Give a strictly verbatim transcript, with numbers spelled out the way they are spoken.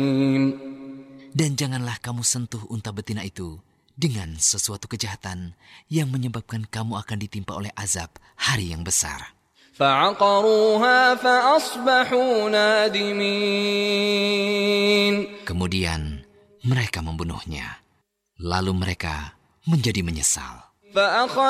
Dan janganlah kamu sentuh unta betina itu dengan sesuatu kejahatan yang menyebabkan kamu akan ditimpa oleh azab hari yang besar. فعقروها فأصبحوا نادمين. Kemudian mereka membunuhnya, lalu mereka menjadi menyesal.